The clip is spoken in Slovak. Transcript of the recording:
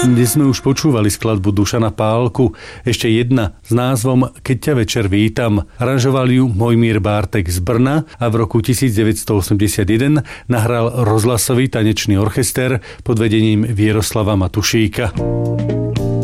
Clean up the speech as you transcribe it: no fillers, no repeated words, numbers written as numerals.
Dnes sme už počúvali skladbu Dušana Pálku, ešte jedna s názvom Keď ťa večer vítam. Aranžoval ju Mojmír Bártek z Brna a v roku 1981 nahral rozhlasový tanečný orchester pod vedením Vieroslava Matušíka.